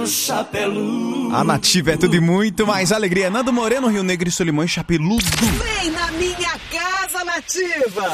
Chapelu. A Nativa é tudo e muito mais alegria. Nando Moreno, Rio Negro e Solimões, Chapeludo. Vem na minha casa, Nativa.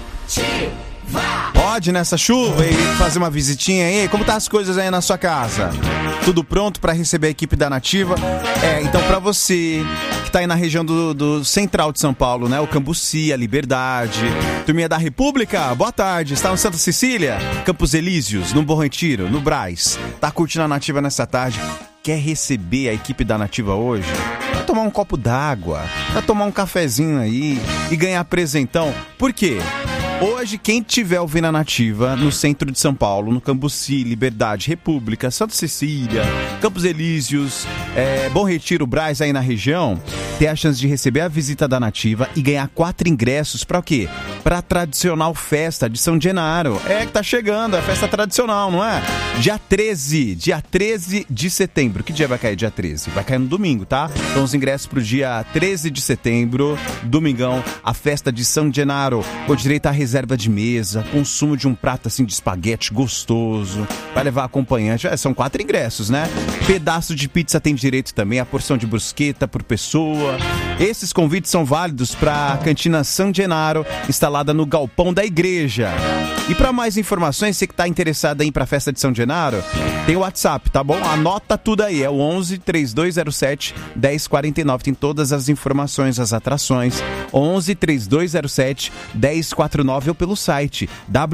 Pode nessa chuva e fazer uma visitinha aí. Como tá as coisas aí na sua casa? Tudo pronto para receber a equipe da Nativa? Então para você que tá aí na região do central de São Paulo, né? O Cambuci, a Liberdade, Turminha da República, boa tarde. Está no Santa Cecília, Campos Elíseos, no Bom Retiro, no Brás. Tá curtindo a Nativa nessa tarde? Quer receber a equipe da Nativa hoje? Vai tomar um copo d'água, vai tomar um cafezinho aí e ganhar presentão. Por quê? Hoje, quem tiver ouvindo a Nativa no centro de São Paulo, no Cambuci, Liberdade, República, Santa Cecília, Campos Elíseos, Bom Retiro, Brás aí na região, tem a chance de receber a visita da Nativa e ganhar 4 ingressos para o quê? Para a tradicional festa de São Genaro. Que tá chegando, é a festa tradicional, não é? Dia 13 de setembro. Que dia vai cair dia 13? Vai cair no domingo, tá? Então os ingressos pro dia 13 de setembro, domingão, a festa de São Genaro, com direito a reserva de mesa, consumo de um prato assim de espaguete gostoso, vai levar acompanhante, são 4 ingressos, né? Pedaço de pizza tem direito também, a porção de brusqueta por pessoa. Esses convites são válidos para a cantina São Genaro, instalada no galpão da igreja. E para mais informações, você que está interessado em ir para a festa de São Genaro, tem o WhatsApp, tá bom? Anota tudo aí, é o 11 3207 1049, tem todas as informações, as atrações, 11 3207 1049 ou pelo site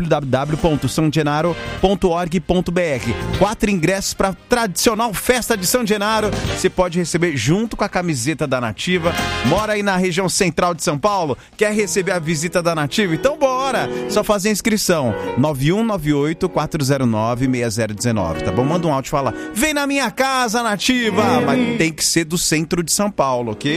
www.saogenaro.org.br. 4 ingressos para a tradicional festa de São Genaro, você pode receber junto com a camiseta da Nativa. Mora aí na região central de São Paulo, quer receber a visita da Nativa? Então bora! Só fazer a inscrição, 9198-409-6019, tá bom? Manda um áudio e fala, vem na minha casa, Nativa! Mas tem que ser do centro de São Paulo, ok?